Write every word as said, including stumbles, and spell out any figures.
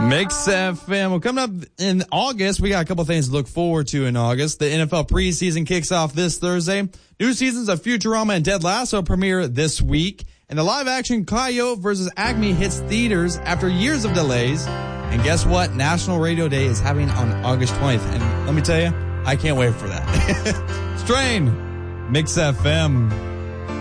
Mix F M. Well, coming up in August, we got a couple things to look forward to in August. The N F L preseason kicks off this Thursday. New seasons of Futurama and Ted Lasso premiere this week. And the live-action Coyote versus Acme hits theaters after years of delays. And guess what? National Radio Day is happening on August twentieth. And let me tell you, I can't wait for that. Strain, Mix F M.